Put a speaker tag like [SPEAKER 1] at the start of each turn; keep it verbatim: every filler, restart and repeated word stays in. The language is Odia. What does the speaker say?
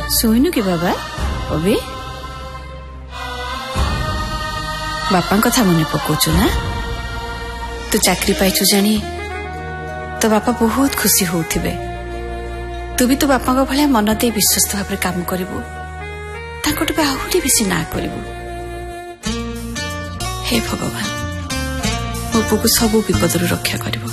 [SPEAKER 1] ଶୋଇନୁ କି ବାବା? ଅବି ବାପା କଥା ମନେ ପକଉଛୁ ନା? ତୁ ଚାକିରି ପାଇଛୁ ଜାଣି ତୋ ବାପା ବହୁତ ଖୁସି ହଉଥିବେ। ତୁ ବି ତୋ ବାପାଙ୍କ ଭଳିଆ ମନ ଦେଇ ବିଶ୍ୱସ୍ତ ଭାବରେ କାମ କରିବୁ, ତାଙ୍କଠୁ ବି ଆହୁରି ବେଶୀ ନା କରିବୁ। ହେ ଭଗବାନ, ମୋ ପୁଅକୁ ସବୁ ବିପଦରୁ ରକ୍ଷା କରିବ।